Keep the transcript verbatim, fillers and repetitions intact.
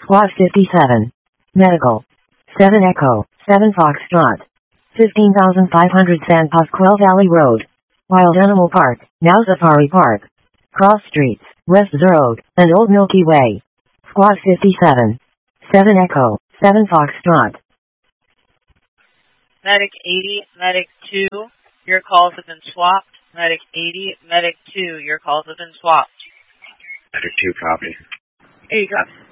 Squad fifty-seven. Medical. seven Echo, seven Foxtrot. fifteen thousand five hundred San Pasquale Valley Road. Wild Animal Park, now Safari Park. Cross Streets, West Road, and Old Milky Way. Squad fifty-seven. seven Echo, seven Foxtrot. Medic eighty, Medic two, your calls have been swapped. Medic eighty, Medic two, your calls have been swapped. Medic two, copy. eighty, copy.